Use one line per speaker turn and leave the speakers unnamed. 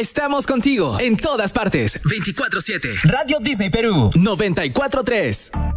Estamos contigo en todas partes. 24/7. Radio Disney Perú 94.3.